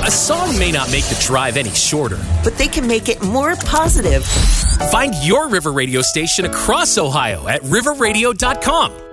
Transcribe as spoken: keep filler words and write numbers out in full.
A song may not make the drive any shorter, but they can make it more positive. Find your River Radio station across Ohio at river radio dot com